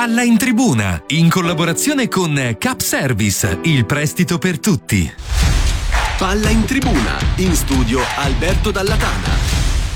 Palla in Tribuna, in collaborazione con Cap Service, il prestito per tutti. Palla in Tribuna, in studio Alberto Dallatana.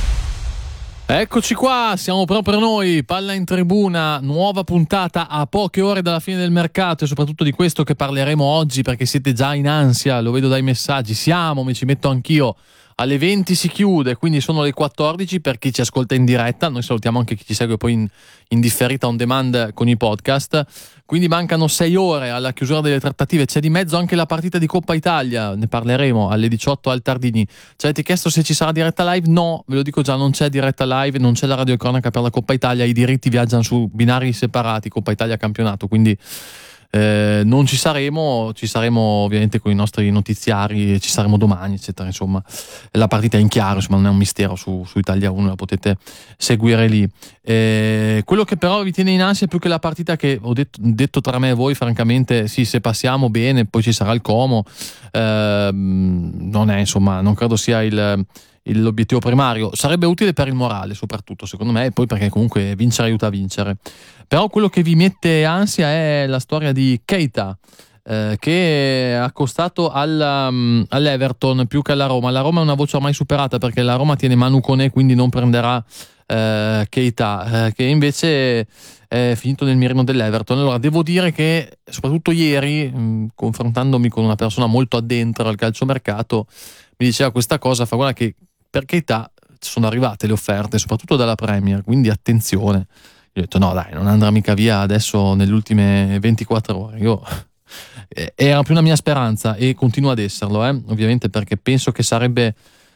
Eccoci qua, siamo proprio noi, Palla in Tribuna, nuova puntata a poche ore dalla fine del mercato e soprattutto di questo che parleremo oggi, perché siete già in ansia, lo vedo dai messaggi, mi ci metto anch'io. Alle 20 si chiude, quindi sono le 14 per chi ci ascolta in diretta. Noi salutiamo anche chi ci segue poi in differita on demand con i podcast. Quindi mancano 6 ore alla chiusura delle trattative. C'è di mezzo anche la partita di Coppa Italia, ne parleremo alle 18 al Tardini. Ci avete chiesto se ci sarà diretta live? No, ve lo dico già, non c'è diretta live, non c'è la radiocronaca per la Coppa Italia. I diritti viaggiano su binari separati, Coppa Italia campionato, quindi non ci saremo ovviamente con i nostri notiziari, ci saremo domani eccetera, insomma la partita è in chiaro, insomma non è un mistero, su Italia 1 la potete seguire lì. Quello che però vi tiene in ansia più che la partita, che ho detto tra me e voi francamente, sì, se passiamo bene poi ci sarà il Como, non è, insomma non credo sia l'obiettivo primario, sarebbe utile per il morale soprattutto secondo me, e poi perché comunque vincere aiuta a vincere. Però quello che vi mette ansia è la storia di Keita, che ha costato all'Everton più che alla Roma. La Roma è una voce ormai superata, perché la Roma tiene Manu Koné, quindi non prenderà Keita, che invece è finito nel mirino dell'Everton. Allora devo dire che soprattutto ieri, confrontandomi con una persona molto addentro al calciomercato, mi diceva questa cosa, fa guarda che per Keita sono arrivate le offerte soprattutto dalla Premier, quindi attenzione. Io ho detto no dai, non andrà mica via adesso nelle ultime 24 ore. Era più una mia speranza e continua ad esserlo, ovviamente, perché penso che sarebbe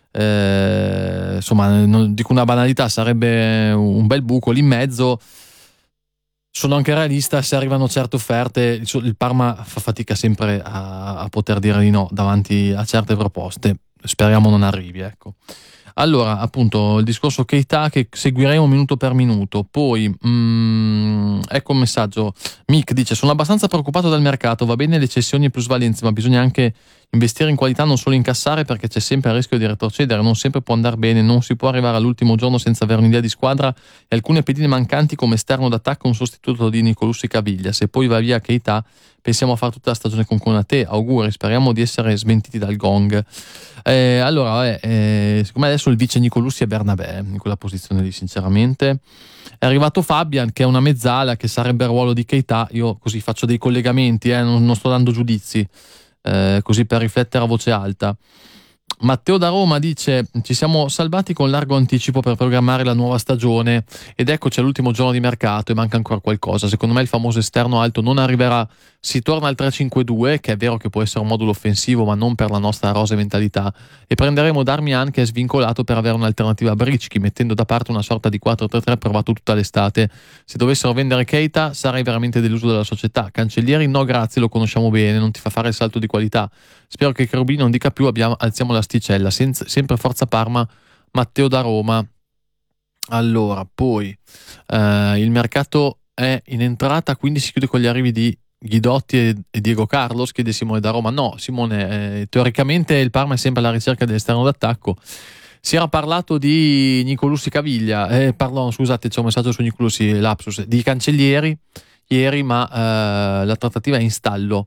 insomma, non dico una banalità, sarebbe un bel buco lì in mezzo. Sono anche realista, se arrivano certe offerte il Parma fa fatica sempre a poter dire di no davanti a certe proposte. Speriamo non arrivi, ecco. Allora, appunto, il discorso Keita che seguiremo minuto per minuto. Poi, ecco un messaggio. Mick dice: sono abbastanza preoccupato dal mercato, va bene le cessioni e plusvalenze, ma bisogna anche investire in qualità, non solo incassare, perché c'è sempre il rischio di retrocedere, non sempre può andare bene, non si può arrivare all'ultimo giorno senza avere un'idea di squadra e alcune pedine mancanti come esterno d'attacco, un sostituto di Nicolussi Caviglia. Se poi va via Keita, pensiamo a fare tutta la stagione con Konaté. Auguri, speriamo di essere smentiti dal gong. Allora, siccome adesso il vice Nicolussi è Bernabé, in quella posizione lì sinceramente. È arrivato Fabian, che è una mezzala, che sarebbe il ruolo di Keita. Io così faccio dei collegamenti, non sto dando giudizi, così per riflettere a voce alta. Matteo da Roma dice: ci siamo salvati con largo anticipo per programmare la nuova stagione ed eccoci all'ultimo giorno di mercato e manca ancora qualcosa. Secondo me il famoso esterno alto non arriverà, si torna al 3-5-2, che è vero che può essere un modulo offensivo ma non per la nostra rosa mentalità, e prenderemo Darmian, che è svincolato, per avere un'alternativa a Bricchi, mettendo da parte una sorta di 4-3-3 provato tutta l'estate. Se dovessero vendere Keita sarei veramente deluso dalla società. Cancellieri no grazie, lo conosciamo bene, non ti fa fare il salto di qualità. Spero che Cherubini non dica più alziamo l'asticella. Sempre forza Parma. Matteo da Roma. Allora, poi il mercato è in entrata, quindi si chiude con gli arrivi di Guidotti e Diego Carlos, chiede Simone da Roma. No, Simone, teoricamente il Parma è sempre alla ricerca dell'esterno d'attacco. Si era parlato di Nicolussi Caviglia, scusate, c'è un messaggio su Nicolussi, lapsus, di Cancellieri ieri, ma la trattativa è in stallo.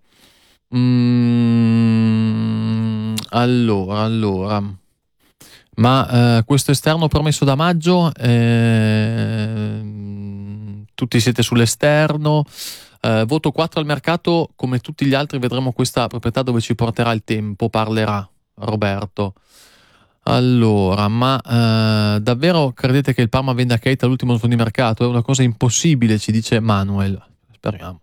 Allora, ma questo esterno promesso da maggio, tutti siete sull'esterno, voto 4 al mercato, come tutti gli altri vedremo questa proprietà dove ci porterà il tempo, parlerà Roberto. Allora, ma davvero credete che il Parma venda Keita all'ultimo giorno di mercato? È una cosa impossibile, ci dice Manuel, speriamo.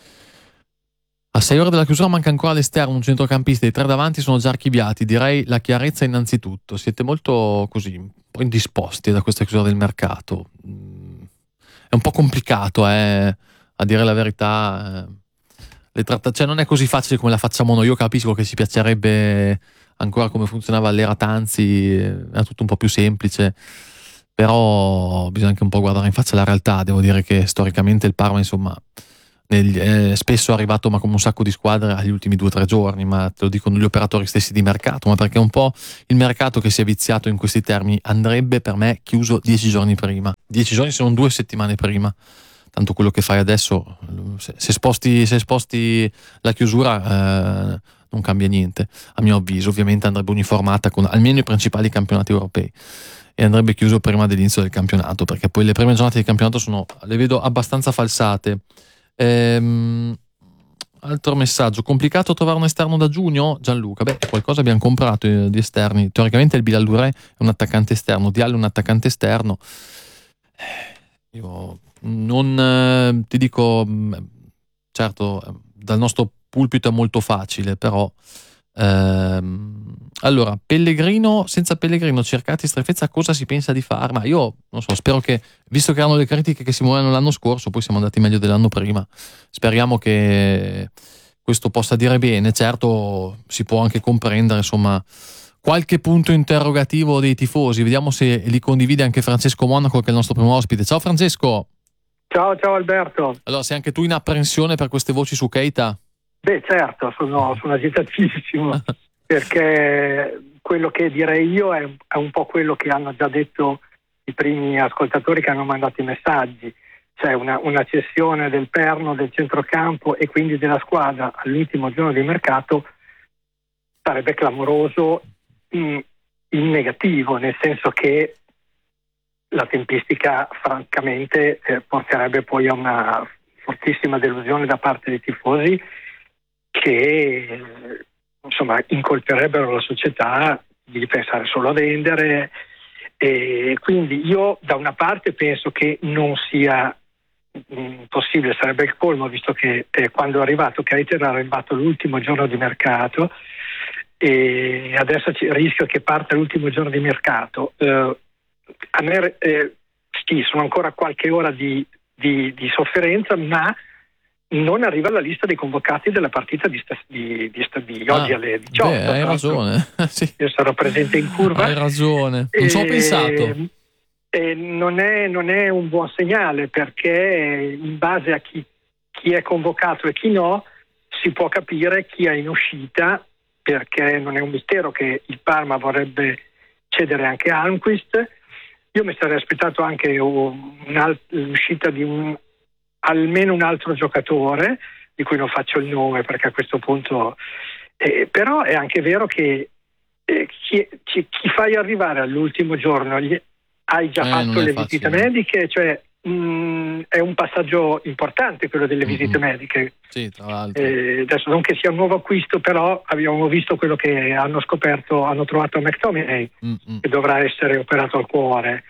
A 6 ore dalla chiusura manca ancora l'esterno, un centrocampista, i 3 davanti sono già archiviati. Direi la chiarezza innanzitutto. Siete molto così, un po' indisposti da questa chiusura del mercato. È un po' complicato, a dire la verità. Cioè non è così facile come la facciamo noi. Io capisco che ci piacerebbe ancora come funzionava l'era Tanzi, era tutto un po' più semplice. Però bisogna anche un po' guardare in faccia la realtà. Devo dire che storicamente il Parma, insomma, spesso è arrivato ma come un sacco di squadre agli ultimi 2 o 3 giorni, ma te lo dicono gli operatori stessi di mercato, ma perché un po' il mercato che si è viziato in questi termini andrebbe per me chiuso 10 giorni prima. 10 giorni sono 2 settimane prima, tanto quello che fai adesso, se sposti la chiusura non cambia niente, a mio avviso. Ovviamente andrebbe uniformata con almeno i principali campionati europei e andrebbe chiuso prima dell'inizio del campionato, perché poi le prime giornate di campionato le vedo abbastanza falsate. Altro messaggio: complicato trovare un esterno da giugno? Gianluca, qualcosa abbiamo comprato di esterni. Teoricamente il Bilal Touré è un attaccante esterno, Diallo è un attaccante esterno. Io non ti dico, certo, dal nostro pulpito è molto facile, però allora, Pellegrino, senza Pellegrino, Cercati, Strefezza, cosa si pensa di fare? Ma io non so, spero che, visto che erano le critiche che si muovono l'anno scorso, poi siamo andati meglio dell'anno prima, speriamo che questo possa dire bene. Certo, si può anche comprendere, insomma, qualche punto interrogativo dei tifosi. Vediamo se li condivide anche Francesco Monaco, che è il nostro primo ospite. Ciao Francesco. Ciao Alberto. Allora, sei anche tu in apprensione per queste voci su Keita? Beh, certo, sono agitatissimo perché quello che direi io è un po' quello che hanno già detto i primi ascoltatori che hanno mandato i messaggi, cioè una cessione del perno, del centrocampo e quindi della squadra all'ultimo giorno di mercato sarebbe clamoroso in negativo, nel senso che la tempistica francamente porterebbe poi a una fortissima delusione da parte dei tifosi che insomma incolperebbero la società di pensare solo a vendere, e quindi io da una parte penso che non sia possibile, sarebbe il colmo, visto che quando è arrivato Keita era arrivato l'ultimo giorno di mercato e adesso c'è il rischio che parte l'ultimo giorno di mercato. A me sì, sono ancora qualche ora di sofferenza, ma non arriva alla lista dei convocati della partita di oggi alle 18. Hai ragione. Sì. Io sarò presente in curva. Hai ragione, non ci ho pensato. Non è un buon segnale, perché in base a chi è convocato e chi no si può capire chi è in uscita, perché non è un mistero che il Parma vorrebbe cedere anche Almqvist. Io mi sarei aspettato anche l'uscita di almeno un altro giocatore, di cui non faccio il nome perché a questo punto però è anche vero che chi fai arrivare all'ultimo giorno hai già fatto le visite mediche, cioè è un passaggio importante quello delle visite mediche. Sì, tra l'altro. Adesso non che sia un nuovo acquisto, però abbiamo visto quello che hanno trovato a McTominay, che dovrà essere operato al cuore,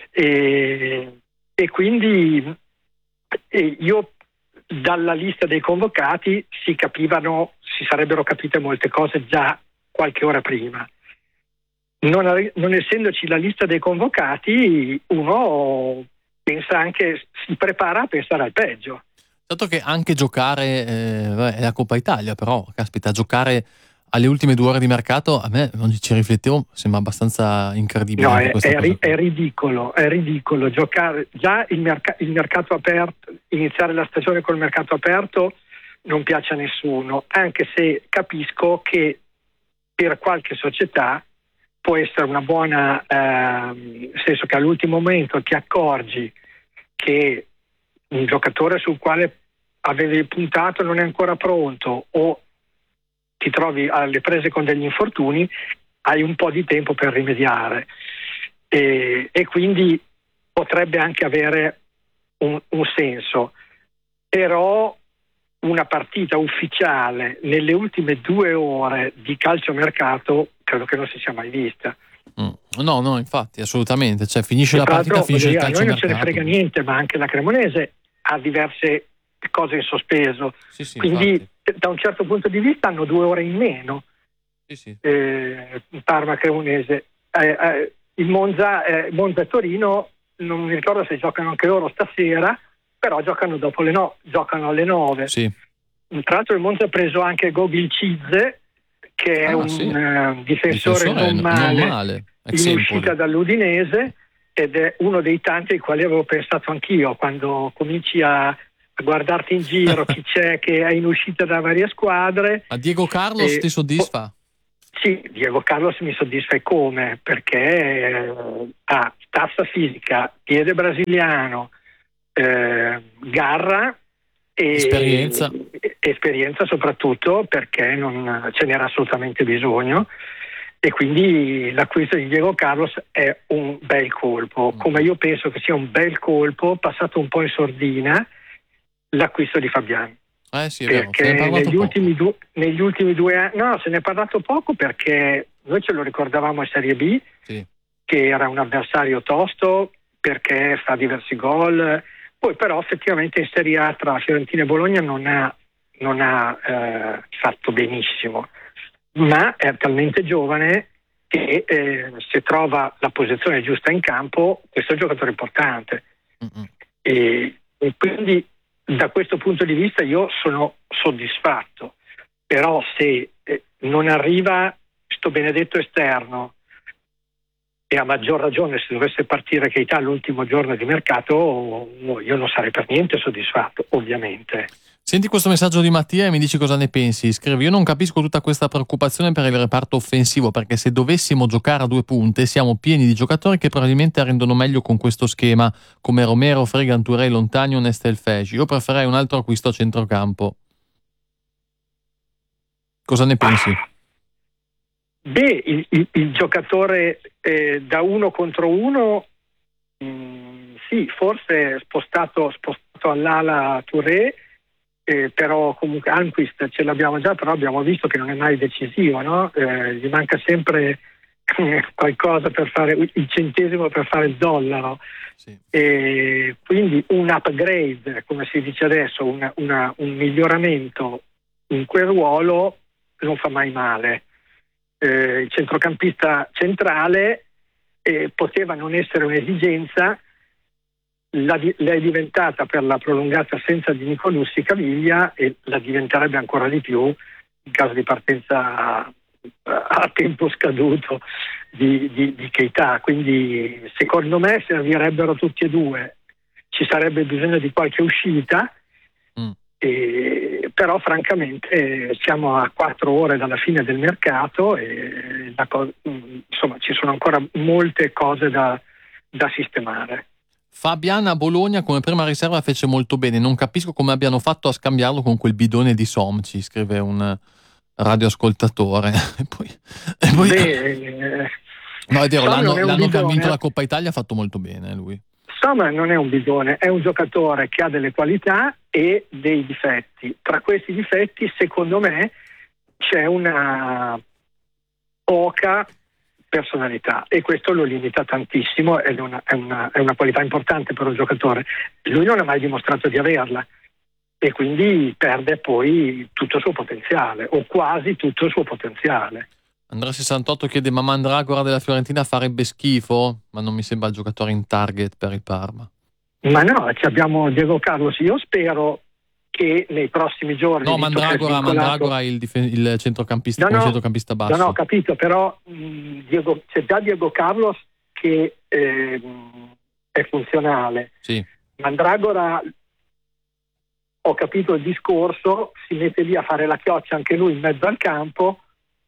e quindi io dalla lista dei convocati si sarebbero capite molte cose già qualche ora prima. Non essendoci la lista dei convocati, uno pensa anche, si prepara a pensare al peggio. Dato che anche giocare è la Coppa Italia, però caspita, giocare alle ultime 2 ore di mercato, a me non ci riflettevo, sembra abbastanza incredibile. No, è ridicolo giocare già il mercato aperto, iniziare la stagione col mercato aperto non piace a nessuno, anche se capisco che per qualche società può essere una buona, nel senso che all'ultimo momento ti accorgi che un giocatore sul quale avevi puntato non è ancora pronto, o ti trovi alle prese con degli infortuni, hai un po' di tempo per rimediare, e quindi potrebbe anche avere un senso. Però una partita ufficiale nelle ultime 2 ore di calciomercato credo che non si sia mai vista. No, infatti, assolutamente. Cioè, finisce la partita, finisce il calciomercato. Noi non ce ne frega niente, ma anche la Cremonese ha diverse cose in sospeso. Sì, quindi infatti, da un certo punto di vista hanno 2 ore in meno. Sì. Parma Cremonese. Il Monza e Torino non mi ricordo se giocano anche loro stasera, però giocano giocano alle 9. Sì. Tra l'altro il Monza ha preso anche Gobil Cizze, che è un difensore non male in uscita dall'Udinese, ed è uno dei tanti ai quali avevo pensato anch'io. Quando cominci a guardarti in giro chi c'è che è in uscita da varie squadre. Ma Diego Carlos ti soddisfa? Sì, Diego Carlos mi soddisfa, e come? Perché ha stazza fisica, piede brasiliano, garra e esperienza soprattutto, perché non ce n'era assolutamente bisogno, e quindi l'acquisto di Diego Carlos è un bel colpo, come io penso che sia un bel colpo, passato un po' in sordina, l'acquisto di Fabian. Sì, è vero. Perché negli ultimi 2 anni, no, se ne è parlato poco, perché noi ce lo ricordavamo in Serie B, sì, che era un avversario tosto perché fa diversi gol, poi però effettivamente in Serie A tra Fiorentina e Bologna non ha fatto benissimo, ma è talmente giovane che se trova la posizione giusta in campo, questo è un giocatore importante. E quindi da questo punto di vista io sono soddisfatto, però se non arriva sto benedetto esterno, e a maggior ragione se dovesse partire Keita l'ultimo giorno di mercato, io non sarei per niente soddisfatto, ovviamente. Senti questo messaggio di Mattia e mi dici cosa ne pensi. Scrive: io non capisco tutta questa preoccupazione per il reparto offensivo, perché se dovessimo giocare a 2 punte siamo pieni di giocatori che probabilmente rendono meglio con questo schema, come Romero, Fregan, Touré, Lontano, Nestel, Feci. Io preferirei un altro acquisto a centrocampo. Cosa ne pensi? Beh, il giocatore da 1 contro 1, sì, forse spostato all'ala Touré, però comunque Almqvist ce l'abbiamo già, però abbiamo visto che non è mai decisivo, no? Gli manca sempre qualcosa per fare il centesimo, per fare il dollaro. Sì. E quindi un upgrade, come si dice adesso, un miglioramento in quel ruolo non fa mai male. Il centrocampista centrale poteva non essere un'esigenza, l'è diventata per la prolungata assenza di Nicolussi Caviglia, e la diventerebbe ancora di più in caso di partenza a tempo scaduto di Keita. Quindi secondo me servirebbero tutti e 2, ci sarebbe bisogno di qualche uscita, però francamente siamo a 4 ore dalla fine del mercato e insomma ci sono ancora molte cose da sistemare. Fabian a Bologna come prima riserva fece molto bene, non capisco come abbiano fatto a scambiarlo con quel bidone di Somci, scrive un radioascoltatore. e poi no, è vero, l'anno che ha vinto la Coppa Italia ha fatto molto bene lui. Insomma, non è un bidone, è un giocatore che ha delle qualità e dei difetti. Tra questi difetti, secondo me, c'è una poca personalità, e questo lo limita tantissimo, ed è una qualità importante per un giocatore. Lui non ha mai dimostrato di averla, e quindi perde poi tutto il suo potenziale, o quasi tutto il suo potenziale. Andrea 68 chiede: ma Mandragora della Fiorentina farebbe schifo? Ma non mi sembra il giocatore in target per il Parma. Ma no, abbiamo Diego Carlos. Io spero che nei prossimi giorni... No, Mandragora il centrocampista, no, centrocampista basso. No, ho capito, però c'è già Diego Carlos che è funzionale. Sì. Mandragora, ho capito il discorso, si mette lì a fare la chioccia anche lui in mezzo al campo,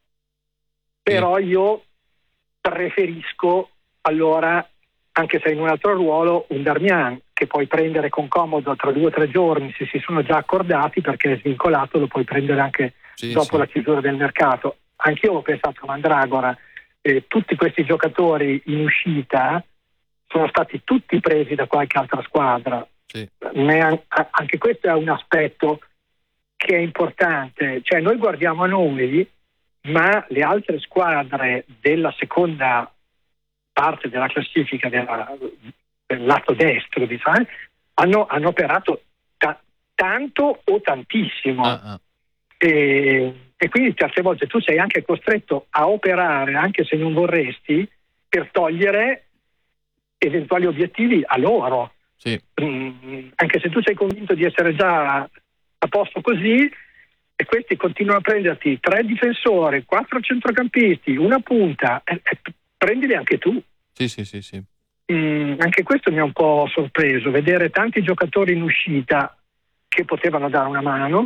però io preferisco allora, anche se in un altro ruolo, un Darmian che puoi prendere con comodo tra 2 o 3 giorni, se si sono già accordati, perché è svincolato, lo puoi prendere anche dopo la chiusura del mercato. Anch'io ho pensato a Mandragora, tutti questi giocatori in uscita sono stati tutti presi da qualche altra squadra. Sì. Anche questo è un aspetto che è importante, cioè noi guardiamo a noi, ma le altre squadre della seconda parte della classifica del lato destro, diciamo, hanno operato tanto o tantissimo. E quindi certe volte tu sei anche costretto a operare, anche se non vorresti, per togliere eventuali obiettivi a loro. Sì. Anche se tu sei convinto di essere già a posto così, e questi continuano a prenderti 3 difensori, 4 centrocampisti, una punta, prendili anche tu. Sì. Anche questo mi ha un po' sorpreso, vedere tanti giocatori in uscita che potevano dare una mano,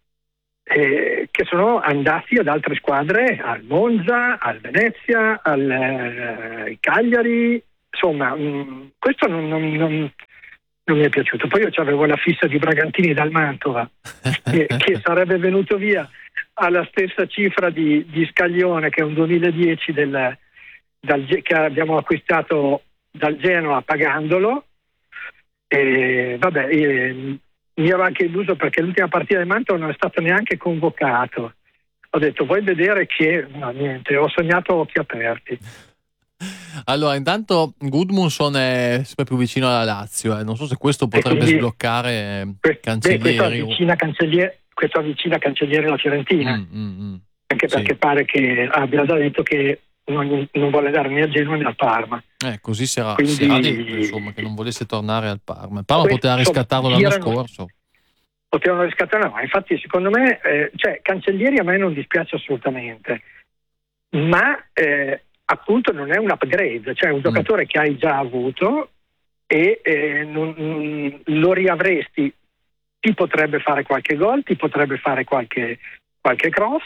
che sono andati ad altre squadre, al Monza, al Venezia, al Cagliari. Insomma, questo non non mi è piaciuto. Poi io avevo la fissa di Bragantini dal Mantova che sarebbe venuto via alla stessa cifra di Scaglione, che è un 2010 che abbiamo acquistato dal Genoa pagandolo. E vabbè, mi aveva anche illuso perché l'ultima partita del Mantova non è stato neanche convocato. Ho detto vuoi vedere che no, niente, ho sognato a occhi aperti. Allora, intanto Gudmundsson è sempre più vicino alla Lazio, non so se questo potrebbe sbloccare Cancellieri. Questo avvicina Cancellieri alla Fiorentina, anche perché pare che abbia già detto che non vuole dare né a Genoa né al Parma. Così si era detto, insomma, che non volesse tornare al Parma. Il Parma poteva riscattarlo l'anno scorso. Potevano riscattarlo, ma infatti secondo me Cancellieri a me non dispiace assolutamente, ma appunto non è un upgrade, cioè è un giocatore che hai già avuto e lo riavresti, ti potrebbe fare qualche gol, ti potrebbe fare qualche cross,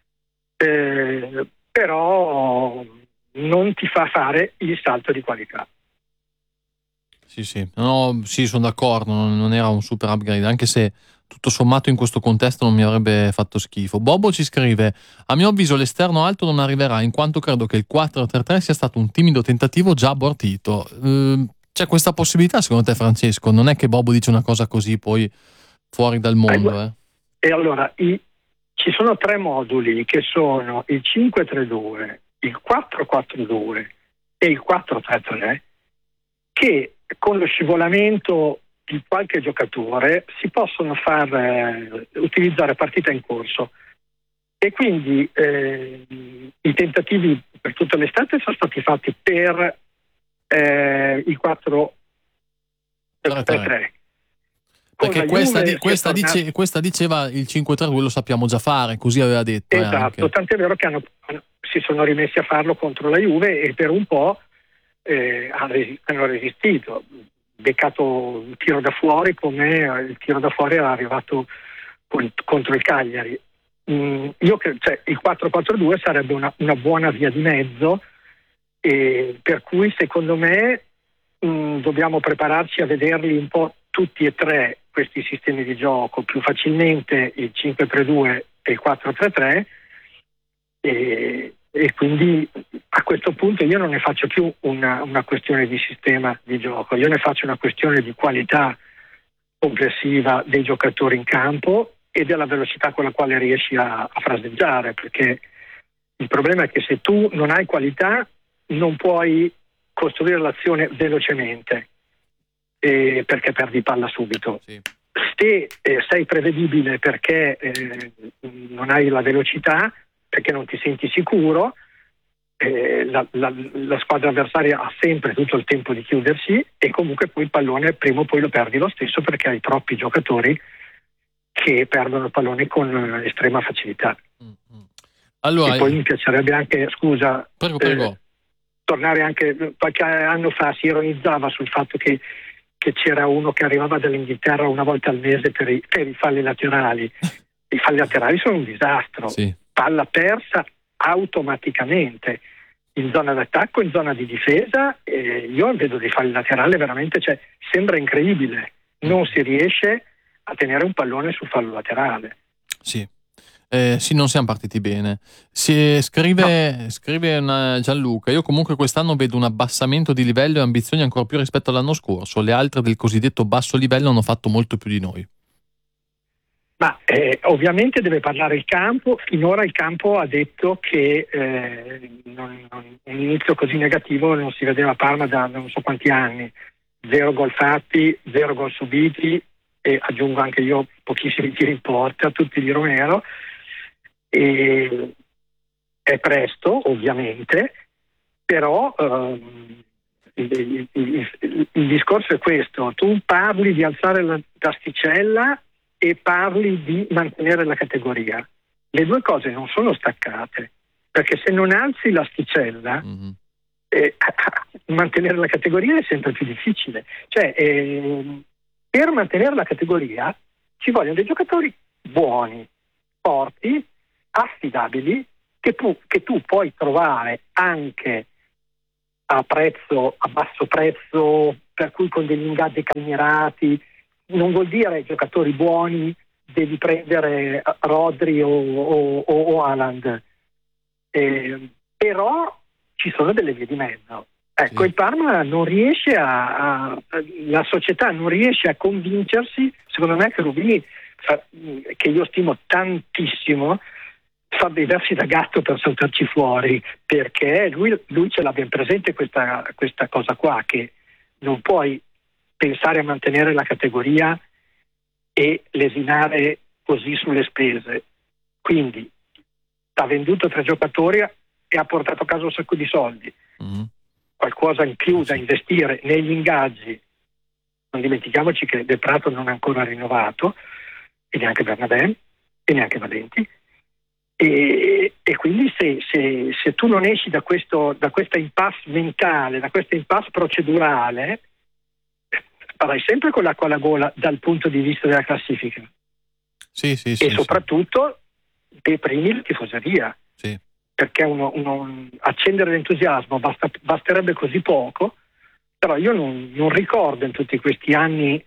però non ti fa fare il salto di qualità. Sì, sono d'accordo, non era un super upgrade, anche se tutto sommato in questo contesto non mi avrebbe fatto schifo. Bobo ci scrive: a mio avviso l'esterno alto non arriverà, in quanto credo che il 4-3-3 sia stato un timido tentativo già abortito. C'è questa possibilità secondo te, Francesco? Non è che Bobo dice una cosa così poi fuori dal mondo? E allora ci sono 3 moduli che sono il 5-3-2, il 4-4-2 e il 4-3-3 che con lo scivolamento di qualche giocatore si possono far utilizzare partita in corso, e quindi i tentativi per tutta l'estate sono stati fatti per il 4-3-3. Perché questa diceva il 5-3-2 lo sappiamo già fare, così aveva detto. Esatto, tant'è vero che si sono rimessi a farlo contro la Juve e per un po' hanno resistito, beccato il tiro da fuori come il tiro da fuori era arrivato contro il Cagliari. Io credo, il 4-4-2 sarebbe una buona via di mezzo, per cui secondo me dobbiamo prepararci a vederli un po' tutti e 3 questi sistemi di gioco, più facilmente il 5-3-2 e il 4-3-3, e quindi a questo punto io non ne faccio più una questione di sistema di gioco, io ne faccio una questione di qualità complessiva dei giocatori in campo e della velocità con la quale riesci a fraseggiare, perché il problema è che se tu non hai qualità non puoi costruire l'azione velocemente, perché perdi palla subito. Sì. Se sei prevedibile perché non hai la velocità, perché non ti senti sicuro, la squadra avversaria ha sempre tutto il tempo di chiudersi, e comunque poi il pallone prima o poi lo perdi lo stesso, perché hai troppi giocatori che perdono il pallone con estrema facilità. Allora, e poi mi piacerebbe anche, scusa, prego. Tornare anche, qualche anno fa si ironizzava sul fatto che c'era uno che arrivava dall'Inghilterra una volta al mese per i falli laterali. I falli laterali sono un disastro. Sì. Palla persa automaticamente in zona d'attacco, in zona di difesa. Io vedo dei falli laterali veramente, sembra incredibile. Non si riesce a tenere un pallone sul fallo laterale. Sì. Sì, non siamo partiti bene. Scrive Gianluca: io comunque quest'anno vedo un abbassamento di livello e ambizioni ancora più rispetto all'anno scorso. Le altre del cosiddetto basso livello hanno fatto molto più di noi. Ma ovviamente deve parlare il campo. Finora il campo ha detto che un inizio così negativo non si vedeva a Parma da non so quanti anni. 0 gol fatti, 0 gol subiti, e aggiungo anche io pochissimi tiri in porta, tutti di Romero. E è presto ovviamente, però il discorso è questo: tu parli di alzare l'asticella e parli di mantenere la categoria. Le due cose non sono staccate, perché se non alzi l'asticella mantenere la categoria è sempre più difficile. Per mantenere la categoria ci vogliono dei giocatori buoni, forti, affidabili, che tu puoi trovare anche a basso prezzo, per cui con degli ingaggi calmierati. Non vuol dire giocatori buoni devi prendere Rodri o Haaland, però ci sono delle vie di mezzo. Ecco, Sì. il Parma non riesce la società non riesce a convincersi, secondo me, che Rubini, che io stimo tantissimo, fa vedersi da gatto per saltarci fuori, perché lui ce l'ha ben presente questa cosa qua, che non puoi pensare a mantenere la categoria e lesinare così sulle spese. Quindi ha venduto 3 giocatori e ha portato a casa un sacco di soldi. Qualcosa in più da investire negli ingaggi. Non dimentichiamoci che Del Prato non è ancora rinnovato, e neanche Bernabé e neanche Valenti, e quindi se tu non esci da questa impasse mentale, da questa impasse procedurale, farai sempre con l'acqua alla gola dal punto di vista della classifica. Sì, E soprattutto deprimi la tifoseria. Sì. Perché accendere l'entusiasmo basterebbe così poco, però io non ricordo in tutti questi anni,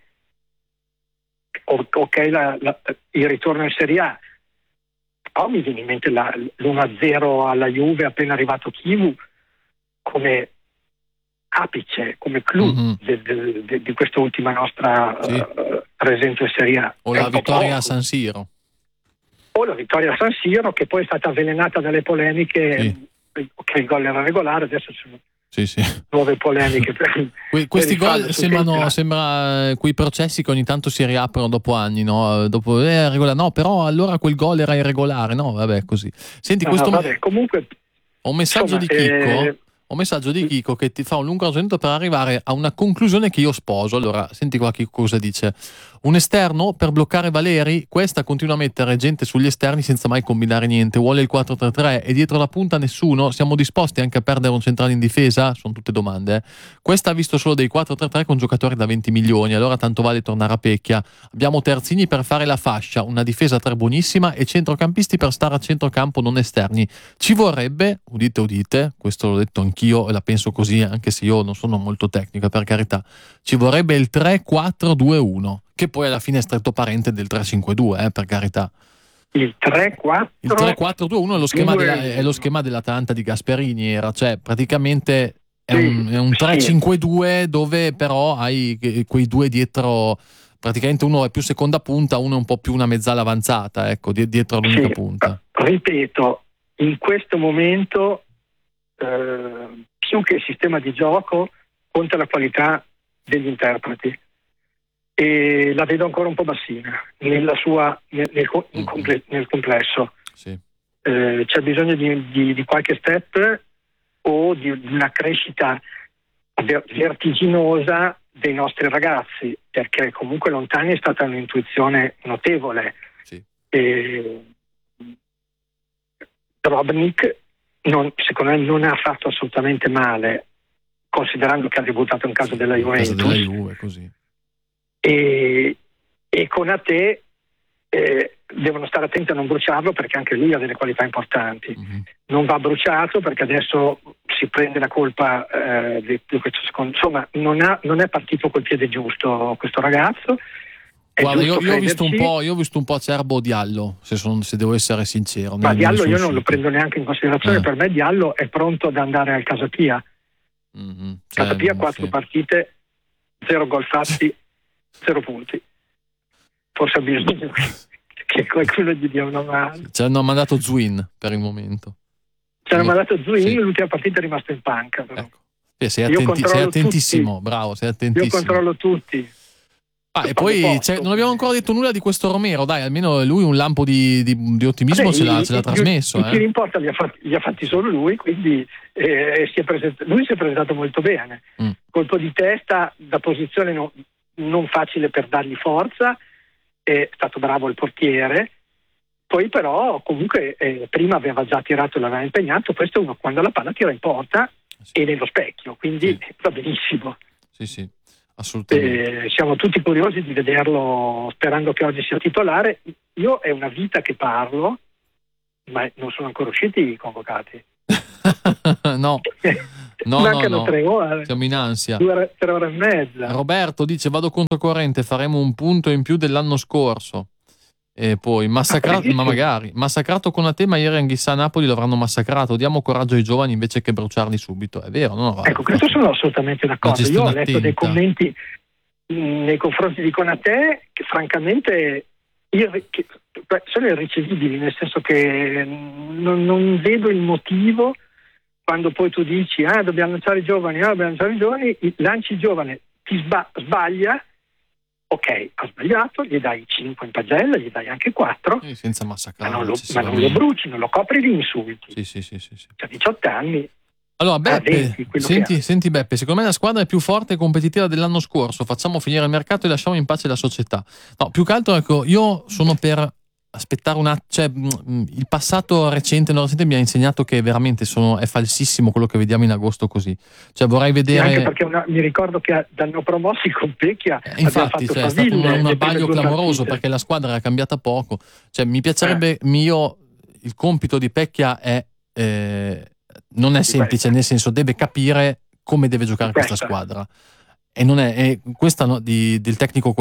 il ritorno in Serie A, però mi viene in mente l'1-0 alla Juve appena arrivato Chivu come apice, come clou di quest'ultima nostra presenza in Serie A. O la vittoria a San Siro. O la vittoria a San Siro, che poi è stata avvelenata dalle polemiche, che il gol era regolare, adesso ci sono nuove polemiche. Questi gol sembra quei processi che ogni tanto si riaprono dopo anni, no? Dopo regolare, no, però allora quel gol era irregolare, no? Vabbè, così. Senti, comunque ho un messaggio di Chicco. Un messaggio di Chico che ti fa un lungo ragionamento per arrivare a una conclusione che io sposo. Allora, senti qua Chico cosa dice. Un esterno per bloccare Valeri? Questa continua a mettere gente sugli esterni senza mai combinare niente. Vuole il 4-3-3 e dietro la punta nessuno? Siamo disposti anche a perdere un centrale in difesa? Sono tutte domande. Questa ha visto solo dei 4-3-3 con giocatori da 20 milioni. Allora tanto vale tornare a Pecchia. Abbiamo terzini per fare la fascia, una difesa 3 buonissima e centrocampisti per stare a centrocampo non esterni. Ci vorrebbe, udite, questo l'ho detto anch'io e la penso così, anche se io non sono molto tecnico, per carità, ci vorrebbe il 3-4-2-1, che poi alla fine è stretto parente del 3-5-2, per carità. Il 3-4-2-1 è lo schema dell'Atalanta di Gasperini, era, cioè praticamente è un 3-5-2 dove però hai quei due dietro, praticamente uno è più seconda punta, uno è un po' più una mezzala avanzata, ecco, dietro l'unica punta. Ripeto, in questo momento più che il sistema di gioco conta la qualità degli interpreti, e la vedo ancora un po' bassina nel complesso. Sì. C'è bisogno di qualche step o di una crescita vertiginosa dei nostri ragazzi, perché comunque Lontani è stata un'intuizione notevole. Sì. Drobnik secondo me non ha fatto assolutamente male, considerando che ha debuttato in casa della Juventus. Della Juve, così. E Konaté devono stare attenti a non bruciarlo, perché anche lui ha delle qualità importanti. Non va bruciato perché adesso si prende la colpa di questo secondo. Insomma, non è partito col piede giusto questo ragazzo. Guarda, io ho visto un po' acerbo Diallo, se devo essere sincero. Ma Diallo io non lo prendo neanche in considerazione. Per me Diallo è pronto ad andare al Casapia. Casapia 4 partite, 0 gol fatti, 0 punti. Forse ha bisogno che qualcuno gli dia una mano. Ci hanno mandato Zuin per il momento. Ci hanno mandato Zuin, l'ultima partita è rimasta in panca. Però. Ecco. Sei attentissimo, tutti. Bravo, sei attentissimo. Io controllo tutti. E poi non abbiamo ancora detto nulla di questo Romero, dai, almeno lui un lampo di ottimismo ce l'ha trasmesso. Chi importa, li ha fatti solo lui, quindi lui si è presentato molto bene. Colpo di testa da posizione non facile per dargli forza, è stato bravo il portiere, poi però comunque prima aveva già tirato e l'aveva impegnato. Questo è uno quando la palla tira in porta e nello specchio, quindi va benissimo. Sì. Assolutamente. Siamo tutti curiosi di vederlo, sperando che oggi sia titolare. Io è una vita che parlo, ma non sono ancora usciti i convocati. No. Mancano 3 ore. Siamo in ansia. 3 ore e mezza. Roberto dice: vado controcorrente, faremo un punto in più dell'anno scorso. E poi massacrato, ma magari massacrato con a te, ma ieri Anghissà Napoli lo avranno massacrato. Diamo coraggio ai giovani invece che bruciarli subito. È vero, no? Ecco, questo sono assolutamente d'accordo. Io ho letto dei commenti nei confronti di Konaté che francamente sono irricevibili, nel senso che non vedo il motivo, quando poi tu dici dobbiamo lanciare i giovani, lanci il giovane, ti sbaglia. Ok, ha sbagliato, gli dai 5 in pagella, gli dai anche 4, senza massacrare, ma non lo bruci, non lo copri di insulti. Sì. C'ha 18 anni. Allora Beppe, senti Beppe, secondo me la squadra è più forte e competitiva dell'anno scorso, facciamo finire il mercato e lasciamo in pace la società. No, più che altro, ecco, io sono per aspettare il passato recente mi ha insegnato che veramente è falsissimo quello che vediamo in agosto così. Cioè vorrei vedere. Anche perché mi ricordo che danno promossi con Pecchia. Infatti, è stato un abbaglio clamoroso perché la squadra era cambiata poco. Cioè, mi piacerebbe il compito di Pecchia non è semplice, nel senso deve capire come deve giocare questa squadra. E non è questa del tecnico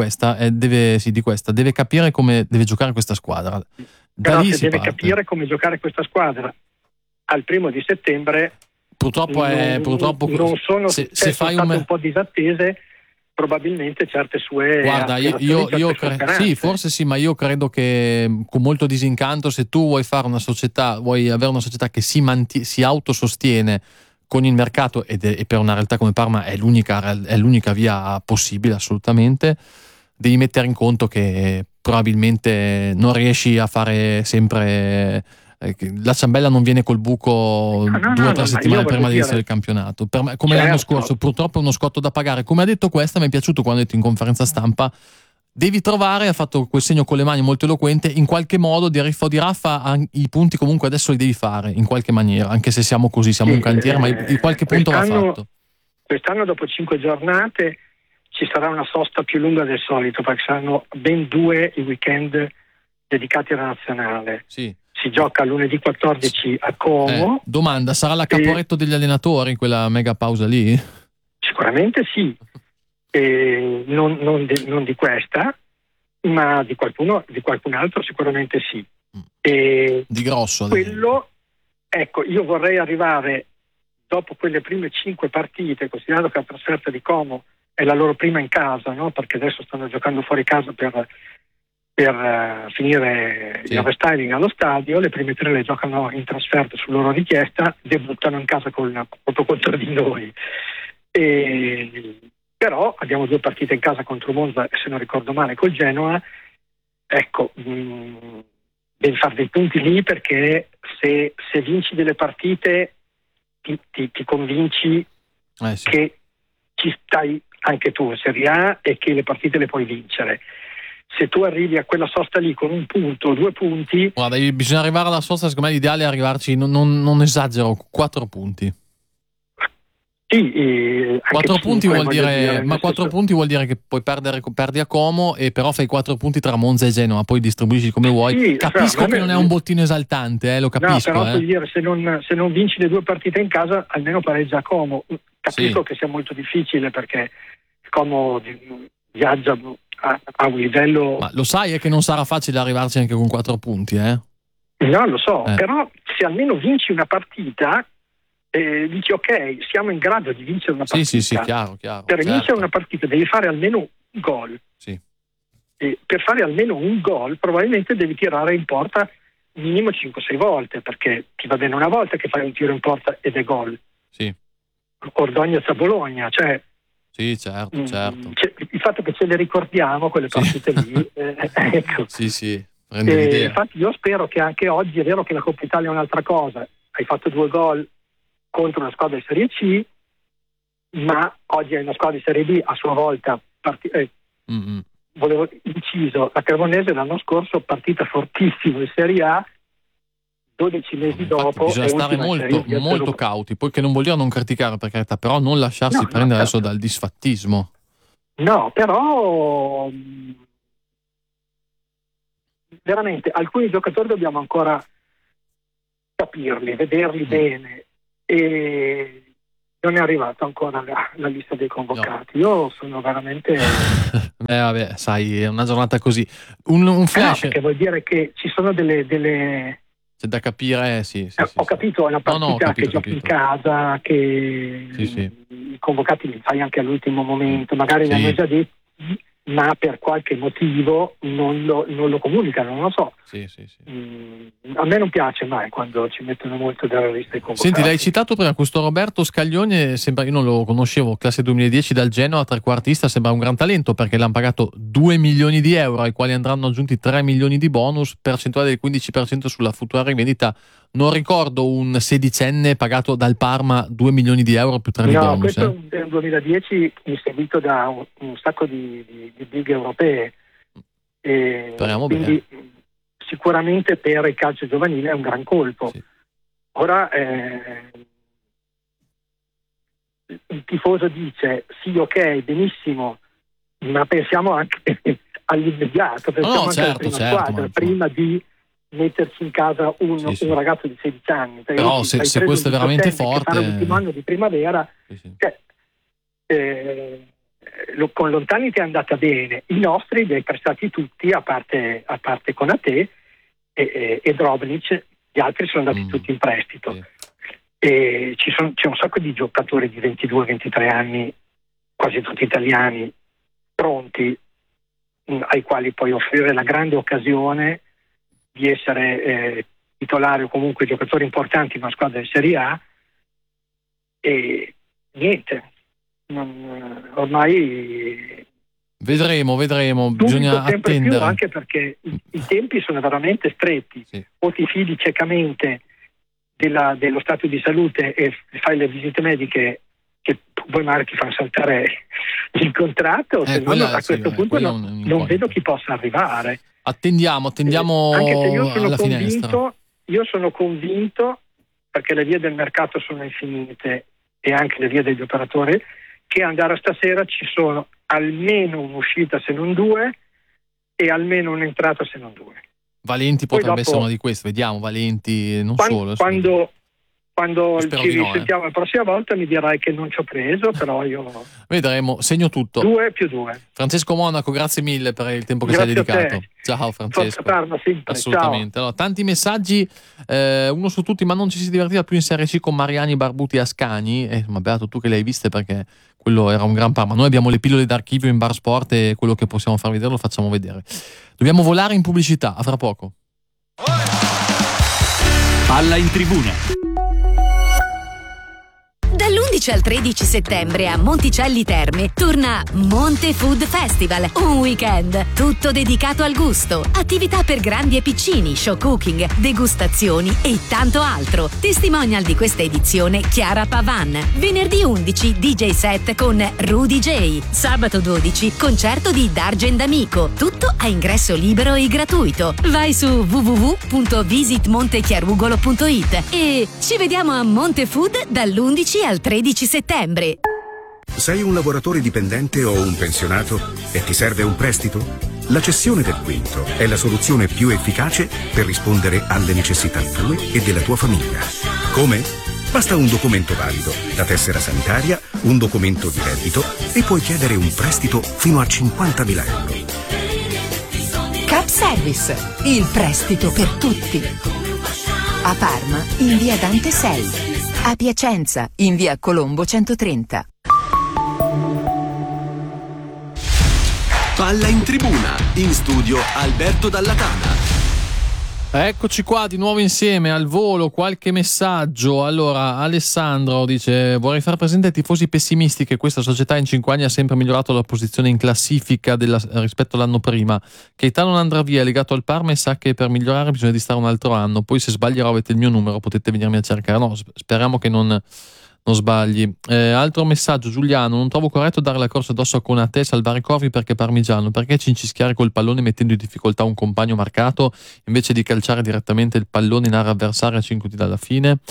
deve capire come deve giocare questa squadra. Però se deve capire come giocare questa squadra al 1 settembre, purtroppo non sono se fai un po' disattese probabilmente certe sue. Guarda, sì, forse sì, ma io credo che con molto disincanto, se tu vuoi fare vuoi avere una società che si autosostiene con il mercato e per una realtà come Parma è l'unica via possibile, assolutamente, devi mettere in conto che probabilmente non riesci a fare sempre. La ciambella non viene col buco 2 o 3 settimane prima dell'inizio del campionato. Come l'anno scorso, purtroppo è uno scotto da pagare. Come ha detto questa, mi è piaciuto quando ha detto in conferenza stampa: devi trovare, ha fatto quel segno con le mani molto eloquente, in qualche modo di Riffo di Raffa, i punti comunque adesso li devi fare in qualche maniera, anche se siamo un cantiere, ma in qualche punto va fatto. Quest'anno dopo 5 giornate ci sarà una sosta più lunga del solito, perché saranno ben 2 i weekend dedicati alla nazionale. Sì. Si gioca lunedì 14 a Como. Domanda, sarà la Caporetto degli allenatori quella mega pausa lì? Sicuramente sì. Non di questa, ma di qualcun altro sicuramente sì. Di grosso. Quello, ecco, io vorrei arrivare dopo quelle prime 5 partite, considerando che la trasferta di Como è la loro prima in casa, no? Perché adesso stanno giocando fuori casa per finire il restyling allo stadio. Le prime 3 le giocano in trasferta su loro richiesta, debuttano in casa proprio contro di noi. Però abbiamo 2 partite in casa contro Monza e, se non ricordo male, col Genoa. Ecco, devi fare dei punti lì, perché se vinci delle partite ti convinci che ci stai anche tu in Serie A e che le partite le puoi vincere. Se tu arrivi a quella sosta lì con 1 punto o 2 punti, guarda, bisogna arrivare alla sosta. Secondo me l'ideale è arrivarci, non esagero, 4 punti. Sì, 4 punti vuol dire, ma 4 punti vuol dire che puoi perdi a Como, e però fai 4 punti tra Monza e Genoa, poi distribuisci come vuoi. Sì, capisco che non è un bottino esaltante, lo capisco. No, però vuol dire, se non vinci le 2 partite in casa, almeno pareggia a Como. Capisco che sia molto difficile, perché Como viaggia a un livello. Ma lo sai che non sarà facile arrivarci anche con 4 punti, No, lo so, però se almeno vinci una partita, dici ok, siamo in grado di vincere una partita. Sì, chiaro. Per vincere una partita devi fare almeno un gol. Sì. E per fare almeno un gol probabilmente devi tirare in porta minimo 5-6 volte, perché ti va bene una volta che fai un tiro in porta ed è gol. Sì. Ordognez a Bologna, cioè. Sì, certo. Il fatto che ce le ricordiamo quelle partite lì, ecco. Sì. L'idea. Infatti io spero che anche oggi, è vero che la Coppa Italia è un'altra cosa, hai fatto 2 gol contro una squadra di Serie C, ma oggi è una squadra di Serie B a sua volta. Volevo inciso, la Cremonese l'anno scorso partita fortissima in Serie A, 12 mesi dopo. Bisogna stare molto cauti, poi, che non vuol dire non criticare, per carità, però non lasciarsi prendere adesso dal disfattismo. No, però veramente alcuni giocatori dobbiamo ancora capirli, vederli bene, e Non è arrivata ancora la lista dei convocati. Io sono veramente... Vabbè, sai, è una giornata così. Un flash... perché vuol dire che ci sono delle... C'è da capire, sì. Ho capito, è una partita che giochi in casa, che i convocati li fai anche all'ultimo momento, magari ne hanno già detto, ma per qualche motivo non lo comunicano, non lo so. Sì. A me non piace mai quando ci mettono molto della lista dei convocati. Senti, l'hai citato prima, questo Roberto Scaglione, sembra, io non lo conoscevo, classe 2010 dal Genoa, trequartista, sembra un gran talento perché l'hanno pagato 2 milioni di euro, ai quali andranno aggiunti 3 milioni di bonus, percentuale del 15% sulla futura rivendita. Non ricordo un sedicenne pagato dal Parma 2 milioni di euro più 3 di bonus. No, questo è un 2010 seguito da un sacco di big europee. Speriamo quindi bene. Sicuramente per il calcio giovanile è un gran colpo. Sì. Ora il tifoso dice sì, ok, benissimo, ma pensiamo anche all'immediato, pensiamo anche alla prima squadra, prima di metterci in casa un ragazzo di 16 anni. Però se questo è veramente forte, l'ultimo anno di primavera, con Lontani ti è andata bene, i nostri li hai prestati tutti a parte Konaté e Drobnic, gli altri sono andati tutti in prestito. E c'è un sacco di giocatori di 22-23 anni, quasi tutti italiani, pronti, ai quali puoi offrire la grande occasione di essere titolari o comunque giocatori importanti in una squadra di Serie A, e niente, ormai vedremo, bisogna attendere più, anche perché i tempi sono veramente stretti. O ti fidi ciecamente dello stato di salute e fai le visite mediche che poi magari ti fanno saltare il contratto, se no a questo punto non vedo chi possa arrivare. Attendiamo anche se io sono alla convinto, finestra. Io sono convinto, perché le vie del mercato sono infinite e anche le vie degli operatori, che andare stasera ci sono almeno un'uscita se non due e almeno un'entrata se non due. Valenti poi potrebbe dopo, essere una di queste, vediamo, Valenti non solo. Quando ci risentiamo no. la prossima volta mi dirai che non ci ho preso, però io... Vedremo, segno tutto. 2+2. Francesco Monaco, grazie mille per il tempo che ci hai dedicato. Ciao Francesco. Assolutamente. Ciao. Allora, tanti messaggi, uno su tutti, ma non ci si divertiva più in Serie C con Mariani, Barbuti e Ascani. Ma beato tu che le hai viste, perché quello era un gran Parma. Noi abbiamo le pillole d'archivio in Bar Sport e quello che possiamo far vedere lo facciamo vedere. Dobbiamo volare in pubblicità, a fra poco. Palla in tribuna. Dall'11 al 13 settembre a Monticelli Terme torna Monte Food Festival, un weekend tutto dedicato al gusto, attività per grandi e piccini, show cooking, degustazioni e tanto altro. Testimonial di questa edizione Chiara Pavan. Venerdì 11 DJ set con Rudy J. Sabato 12 concerto di D'Argent D'Amico, tutto a ingresso libero e gratuito. Vai su www.visitmontechiarugolo.it e ci vediamo a Monte Food dall'11 al 13 settembre. Sei un lavoratore dipendente o un pensionato e ti serve un prestito? La cessione del quinto è la soluzione più efficace per rispondere alle necessità tue e della tua famiglia. Come? Basta un documento valido, la tessera sanitaria, un documento di reddito e puoi chiedere un prestito fino a 50.000 euro. Cap Service, il prestito per tutti. A Parma, in via Dante 6. A Piacenza, in via Colombo 130. Palla in tribuna, in studio Alberto Dallatana. Eccoci qua di nuovo insieme al volo, qualche messaggio. Allora, Alessandro dice: vorrei far presente ai tifosi pessimisti che questa società in 5 anni ha sempre migliorato la posizione in classifica rispetto all'anno prima. Keita non andrà via, è legato al Parma e sa che per migliorare bisogna di stare un altro anno. Poi se sbaglierò avete il mio numero, potete venirmi a cercare. No, speriamo che non sbagli. Altro messaggio, Giuliano: non trovo corretto dare la corsa addosso a Konaté e salvare Corvi perché Parmigiano. Perché cincischiare col pallone mettendo in difficoltà un compagno marcato invece di calciare direttamente il pallone in area avversaria a 5 minuti dalla fine?